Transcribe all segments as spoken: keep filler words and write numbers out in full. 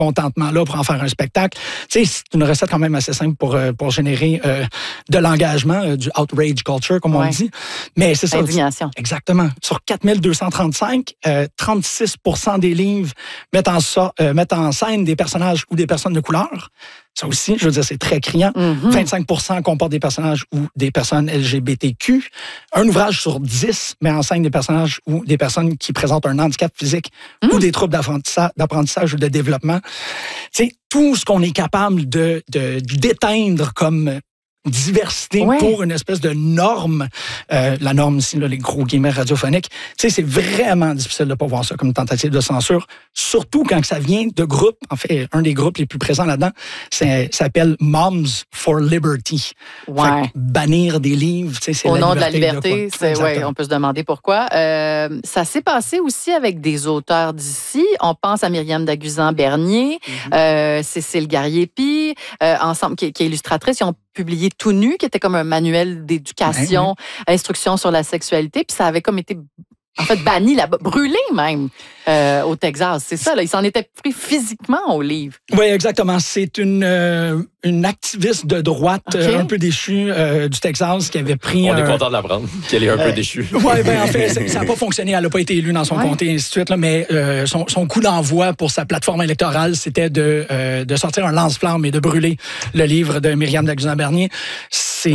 contentement-là pour en faire un spectacle. Tu sais, c'est une recette quand même assez simple pour, pour générer euh, de l'engagement, euh, du outrage culture, comme ouais. on dit. Mais c'est ça. Indignation. Exactement. Sur quatre mille deux cent trente-cinq, euh, trente-six pour cent des livres mettent en, so, euh, mettent en scène des personnages ou des personnes de couleur. Ça aussi, je veux dire, c'est très criant. Mm-hmm. vingt-cinq pour cent comportent des personnages ou des personnes L G B T Q. Un ouvrage sur dix met en scène des personnages ou des personnes qui présentent un handicap physique mm. ou des troubles d'apprentissage, d'apprentissage ou de développement. Tu sais, tout ce qu'on est capable de, de, d'éteindre comme diversité ouais. pour une espèce de norme. Euh, la norme ici, là, les gros guillemets radiophoniques. Tu sais, c'est vraiment difficile de ne pas voir ça comme une tentative de censure, surtout quand ça vient de groupes. En fait, un des groupes les plus présents là-dedans, c'est, ça s'appelle Moms for Liberty. Ouais. Fait que bannir des livres, tu sais, c'est au la nom liberté de la liberté, de c'est, ouais, on peut se demander pourquoi. Euh, ça s'est passé aussi avec des auteurs d'ici. On pense à Myriam Daguzan-Bernier, mm-hmm. euh, Cécile Garriépi, euh, ensemble, qui, qui est illustratrice. Ils ont publié Tout nu, qui était comme un manuel d'éducation, ouais, ouais. instruction sur la sexualité, puis ça avait comme été, en fait, banni là-bas, brûlé même euh, au Texas. C'est ça, là, il s'en était pris physiquement au livre. Oui, exactement. C'est une, euh, une activiste de droite okay. euh, un peu déchue euh, du Texas qui avait pris... On euh, est content de l'apprendre, qu'elle est un euh, peu déchue. Oui, bien, en fait, ça n'a pas fonctionné. Elle n'a pas été élue dans son ouais. comté, et ainsi de suite. Là, mais euh, son, son coup d'envoi pour sa plateforme électorale, c'était de, euh, de sortir un lance-flamme et de brûler le livre de Myriam Daguzan-Bernier. C'est...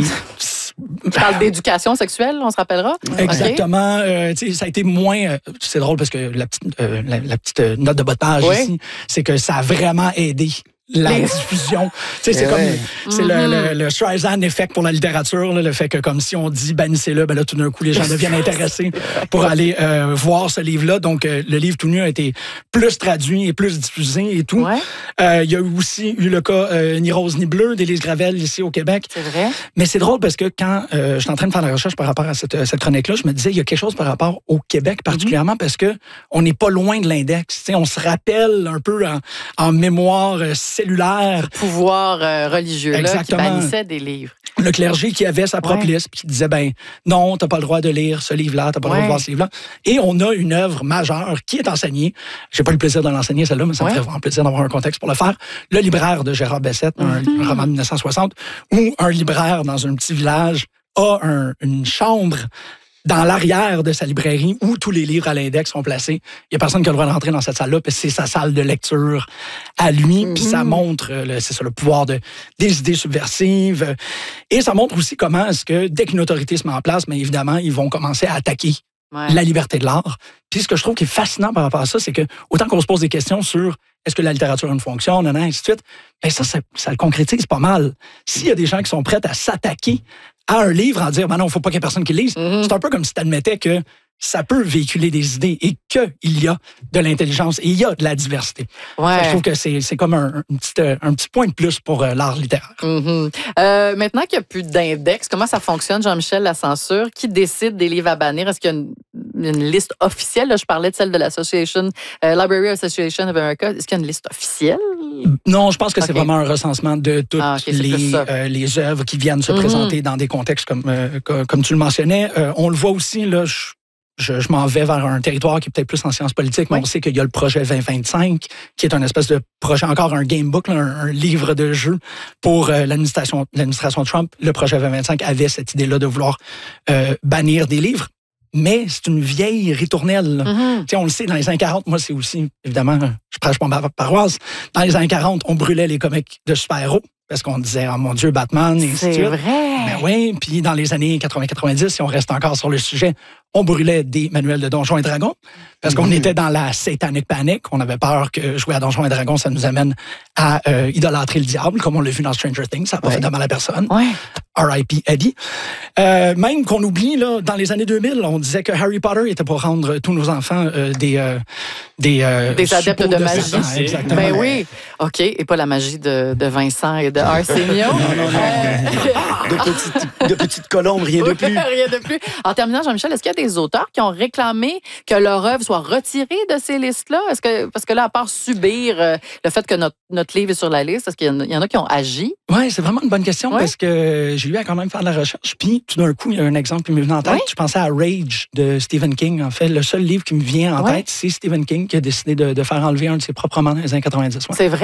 Tu parles d'éducation sexuelle, on se rappellera? Exactement. Okay. Euh, ça a été moins... Euh, c'est drôle parce que la petite, euh, la, la petite note de bas de page oui. ici, c'est que ça a vraiment aidé la Mais... diffusion. Tu sais, c'est comme ouais. c'est mm-hmm. le, le, le Streisand effect pour la littérature, là, le fait que comme si on dit bannissez-le, ben là tout d'un coup les gens deviennent intéressés pour aller euh, voir ce livre-là. Donc euh, le livre Tout nu a été plus traduit et plus diffusé et tout. Ouais. Euh, il y a aussi eu le cas euh, Ni rose ni bleu d'Élise Gravel ici au Québec. C'est vrai. Mais c'est drôle parce que quand euh, j'étais en train de faire la recherche par rapport à cette, cette chronique-là, je me disais il y a quelque chose par rapport au Québec particulièrement mm-hmm. parce que on n'est pas loin de l'index. T'sais, on se rappelle un peu en, en mémoire euh, cellulaire. Pouvoir euh, religieux là, qui bannissait des livres. Le clergé qui avait sa propre ouais. liste puis qui disait ben non, t'as pas le droit de lire ce livre-là, t'as pas ouais. le droit de voir ce livre-là. Et on a une œuvre majeure qui est enseignée. J'ai pas eu le plaisir de l'enseigner celle-là, mais ça ouais. me ferait vraiment plaisir d'avoir un contexte pour le faire. Le libraire de Gérard Bessette, mm-hmm. un, un roman de dix-neuf cent soixante, où un libraire dans un petit village a un, une chambre dans l'arrière de sa librairie où tous les livres à l'index sont placés. Il n'y a personne qui a le droit d'entrer dans cette salle-là, puis c'est sa salle de lecture à lui, mm-hmm. puis ça montre, le, c'est ça, le pouvoir de, des idées subversives. Et ça montre aussi comment est-ce que, dès qu'une autorité se met en place, mais évidemment, ils vont commencer à attaquer ouais. la liberté de l'art. Puis ce que je trouve qui est fascinant par rapport à ça, c'est que autant qu'on se pose des questions sur est-ce que la littérature a une fonction, nan, nan, ainsi de suite, bien ça, ça, ça le concrétise pas mal. S'il y a des gens qui sont prêts à s'attaquer à un livre en dire, ben non, il ne faut pas qu'il y ait personne qui le lise. Mm-hmm. C'est un peu comme si tu admettais que ça peut véhiculer des idées et qu'il y a de l'intelligence et il y a de la diversité. Ouais. Je trouve que c'est, c'est comme un, un, petit, un petit point de plus pour euh, l'art littéraire. Mm-hmm. Euh, maintenant qu'il n'y a plus d'index, comment ça fonctionne, Jean-Michel, la censure? Qui décide des livres à bannir? Est-ce qu'il y a une, une liste officielle? Là, je parlais de celle de l'Association, euh, Library Association of America. Est-ce qu'il y a une liste officielle? Non, je pense que okay. c'est vraiment un recensement de toutes ah, okay, les, euh, les œuvres qui viennent se mm-hmm. présenter dans des contextes comme, euh, comme tu le mentionnais. Euh, on le voit aussi, là, je, je, je m'en vais vers un territoire qui est peut-être plus en sciences politiques, mais oui. on sait qu'il y a le projet vingt vingt-cinq, qui est un espèce de projet, encore un gamebook, là, un, un livre de jeu pour euh, l'administration, l'administration Trump. Le projet vingt vingt-cinq avait cette idée-là de vouloir euh, bannir des livres. Mais c'est une vieille ritournelle. Mm-hmm. On le sait, dans les années quarante, moi, c'est aussi, évidemment, je prêche pas ma paroisse. Dans les années quarante, on brûlait les comics de super-héros parce qu'on disait, oh mon Dieu, Batman, et ainsi de suite. C'est vrai. Ben oui, puis dans les années quatre-vingts quatre-vingt-dix, si on reste encore sur le sujet, on brûlait des manuels de Donjons et Dragons parce qu'on mmh. était dans la satanic panic. On avait peur que jouer à Donjons et Dragons, ça nous amène à euh, idolâtrer le diable, comme on l'a vu dans Stranger Things. Ça n'a pas ouais. fait de mal à personne. Ouais. R I P Eddie. Euh, même qu'on oublie, là, dans les années deux mille, on disait que Harry Potter était pour rendre tous nos enfants euh, des... Euh, des euh, des adeptes de, de magie. Satan, exactement. Ben oui. OK. Et pas la magie de, de Vincent et de Arsenio. non, non, non. Euh... de, petites, de petites colombes, rien de plus. Rien de plus. En terminant, Jean-Michel, est-ce qu'il y a des auteurs qui ont réclamé que leur œuvre soit retirée de ces listes-là? Est-ce que, parce que là, à part subir euh, le fait que notre, notre livre est sur la liste, est-ce qu'il y en a, il y en a qui ont agi? Oui, c'est vraiment une bonne question ouais. parce que j'ai eu à quand même faire de la recherche. Puis, tout d'un coup, il y a un exemple qui m'est venu en tête. Ouais. Je pensais à Rage de Stephen King. En fait, le seul livre qui me vient en ouais. tête, c'est Stephen King qui a décidé de, de faire enlever un de ses propres romans dans les années quatre-vingt-dix. Ouais. C'est vrai?